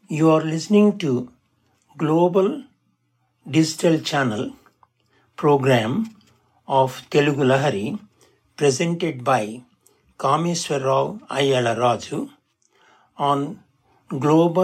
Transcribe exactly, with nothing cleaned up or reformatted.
You are listening to Global Digital Channel program of Telugu Lahari presented by Kameswar Rao Ayala Raju on Global